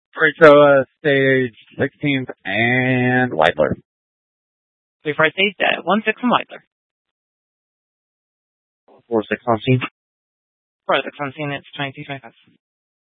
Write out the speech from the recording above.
Krakoa, stage 16th, and Weidler. Before I say that, 1-6 on Weidler. 4-6 on scene. 4-6 on scene, it's 22-25.